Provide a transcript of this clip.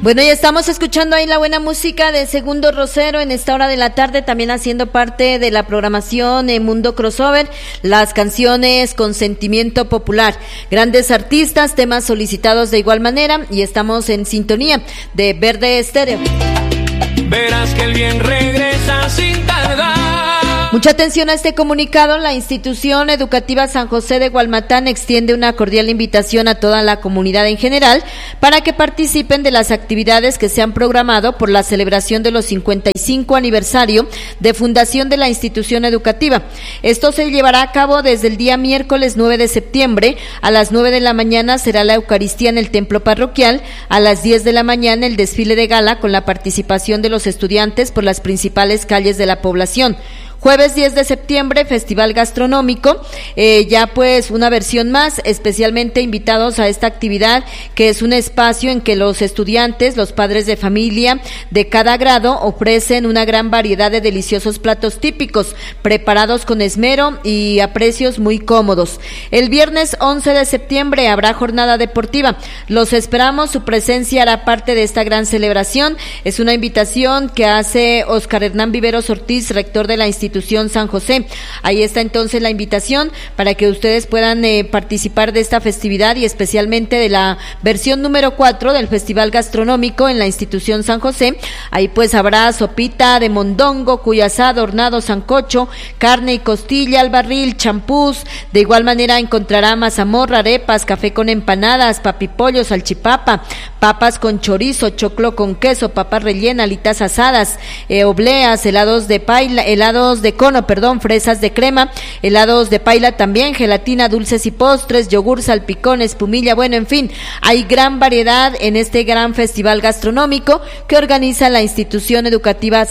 Bueno, ya estamos escuchando ahí la buena música de Segundo Rosero en esta hora de la tarde, también haciendo parte de la programación Mundo Crossover, las canciones con sentimiento popular, grandes artistas, temas solicitados de igual manera, y estamos en sintonía de Verde Estéreo. Verás que el bien regresa sin tardar. Mucha atención a este comunicado. La institución educativa San José de Gualmatán extiende una cordial invitación a toda la comunidad en general para que participen de las actividades que se han programado por la celebración de los 55 aniversario de fundación de la institución educativa. Esto se llevará a cabo desde el día miércoles 9 de septiembre. A las 9 de la mañana será la Eucaristía en el templo parroquial. A las 10 de la mañana el desfile de gala con la participación de los estudiantes por las principales calles de la población. Jueves 10 de septiembre, festival gastronómico, ya pues una versión más, especialmente invitados a esta actividad, que es un espacio en que los estudiantes, los padres de familia de cada grado ofrecen una gran variedad de deliciosos platos típicos, preparados con esmero y a precios muy cómodos. El viernes 11 de septiembre habrá jornada deportiva. Los esperamos, su presencia hará parte de esta gran celebración. Es una invitación que hace Óscar Hernán Viveros Ortiz, rector de la institución San José. Ahí está entonces la invitación para que ustedes puedan participar de esta festividad y especialmente de la versión número 4 del Festival Gastronómico en la institución San José. Ahí pues habrá sopita de mondongo, cuy asado, hornado, sancocho, carne y costilla al barril, champús. De igual manera encontrará mazamorra, arepas, café con empanadas, papipollo, salchipapa, papas con chorizo, choclo con queso, papas rellenas, alitas asadas, obleas, helados de cono, fresas de crema, helados de paila también, gelatina, dulces y postres, yogur, salpicón, espumilla, bueno, en fin, hay gran variedad en este gran festival gastronómico que organiza la institución educativa